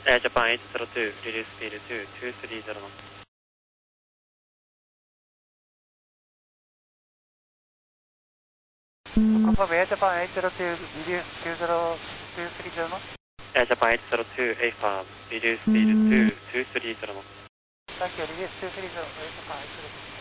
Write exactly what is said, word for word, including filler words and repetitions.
Uh, Japan eight zero two, reduce speed to two three zero knots. Confirm Air Japan eight zero two, reduce two zero two three zero knots. Uh, Japan eight zero two, A F A B, reduce speed to two three zero knots. Thank you, reduce two three zero, Air Japan eight zero two.